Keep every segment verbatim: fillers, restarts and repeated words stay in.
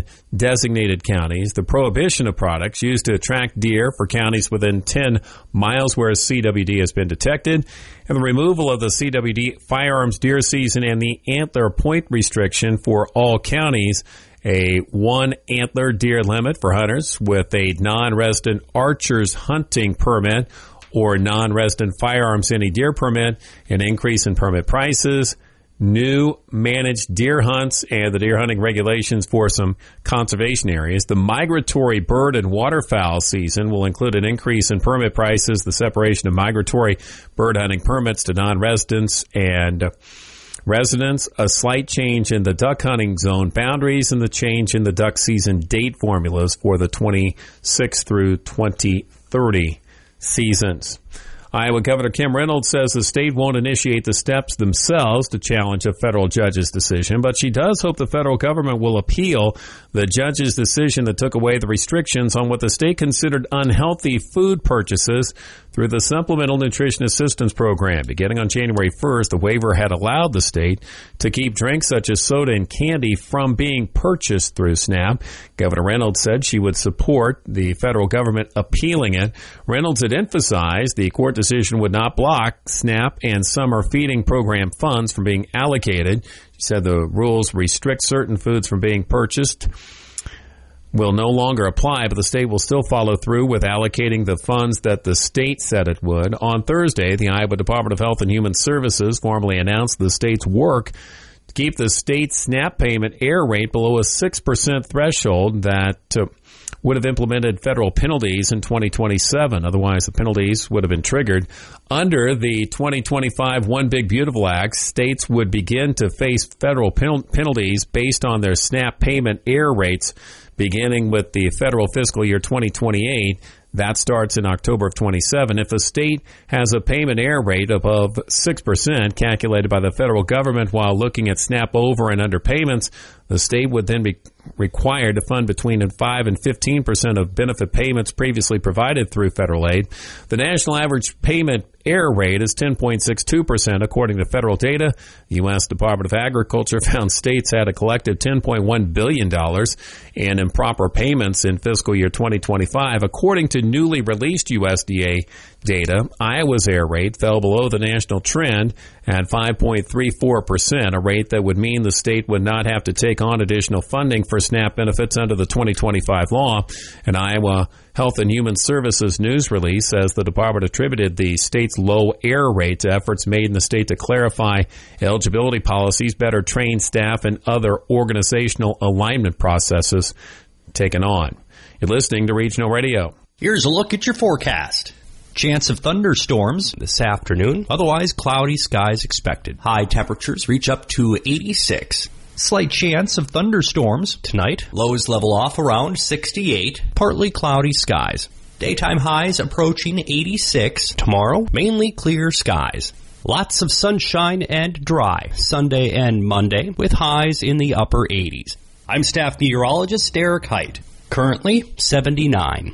designated counties, the prohibition of products used to attract deer for counties within ten miles where C W D has been detected, and the removal of the C W D firearms deer season and the antler point restriction for all counties, a one antler deer limit for hunters with a non-resident archer's hunting permit or non-resident firearms any deer permit, an increase in permit prices, new managed deer hunts, and the deer hunting regulations for some conservation areas. The migratory bird and waterfowl season will include an increase in permit prices, the separation of migratory bird hunting permits to non-residents and residents, a slight change in the duck hunting zone boundaries, and the change in the duck season date formulas for the twenty-six through twenty thirty seasons. Iowa Governor Kim Reynolds says the state won't initiate the steps themselves to challenge a federal judge's decision, but she does hope the federal government will appeal the judge's decision that took away the restrictions on what the state considered unhealthy food purchases through the Supplemental Nutrition Assistance Program. Beginning on January first, the waiver had allowed the state to keep drinks such as soda and candy from being purchased through SNAP. Governor Reynolds said she would support the federal government appealing it. Reynolds had emphasized the court decision would not block SNAP and summer feeding program funds from being allocated. She said the rules restrict certain foods from being purchased will no longer apply, but the state will still follow through with allocating the funds that the state said it would. On Thursday, the Iowa Department of Health and Human Services formally announced the state's work to keep the state's SNAP payment error rate below a six percent threshold that uh, would have implemented federal penalties in twenty twenty-seven. Otherwise, the penalties would have been triggered. Under the twenty twenty-five One Big Beautiful Act, states would begin to face federal pen- penalties based on their SNAP payment error rates, beginning with the federal fiscal year twenty twenty-eight. That starts in October of twenty-seven. If a state has a payment error rate above six percent calculated by the federal government while looking at SNAP over and under payments, the state would then be required to fund between five and fifteen percent of benefit payments previously provided through federal aid. The national average payment error rate is ten point six two percent according to federal data. The U S Department of Agriculture found states had a collective ten point one billion dollars in improper payments in fiscal year twenty twenty-five. According to newly released U S D A data, Iowa's error rate fell below the national trend at five point three four percent, a rate that would mean the state would not have to take on additional funding for SNAP benefits under the twenty twenty-five law. An Iowa Health and Human Services news release says the department attributed the state's low error rate to efforts made in the state to clarify eligibility policies, better train staff, and other organizational alignment processes taken on. You're listening to Regional Radio. Here's a look at your forecast. Chance of thunderstorms this afternoon. Otherwise, cloudy skies expected. High temperatures reach up to eighty-six. Slight chance of thunderstorms tonight. Lows level off around sixty-eight. Partly cloudy skies. Daytime highs approaching eighty-six. Tomorrow, mainly clear skies. Lots of sunshine and dry Sunday and Monday with highs in the upper eighties. I'm staff meteorologist Eric Height. Currently seventy-nine.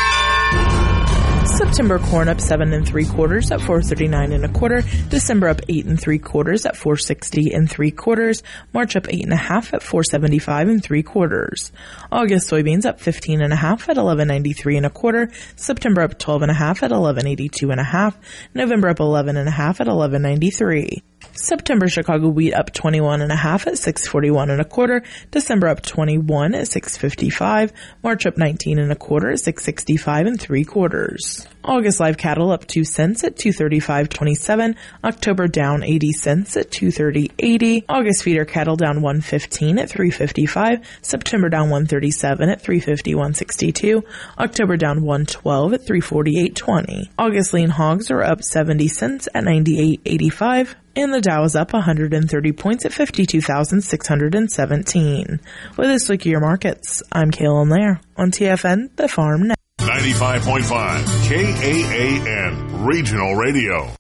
September corn up seven and three quarters at four thirty-nine and a quarter. December up eight and three quarters at four sixty and three quarters. March up eight and a half at four seventy-five and three quarters. August soybeans up fifteen and a half at eleven ninety-three and a quarter. September up twelve and a half at eleven eighty-two and a half. November up eleven and a half at eleven ninety-three. September Chicago wheat up twenty-one and a half at six forty-one and a quarter. December up twenty-one at six fifty-five. March up nineteen and a quarter at six sixty-five and three quarters. August live cattle up two cents at two thirty-five twenty-seven. October down eighty cents at two thirty eighty. August feeder cattle down one fifteen at three fifty-five. September down one thirty-seven at three fifty-one sixty-two. October down one twelve at three forty-eight twenty. August lean hogs are up seventy cents at ninety-eight eighty-five. And the Dow is up one hundred thirty points at fifty-two thousand six hundred seventeen. With this look at your markets, I'm Kaylin Lair on T F N, The Farm Net. ninety-five point five K A A N Regional Radio.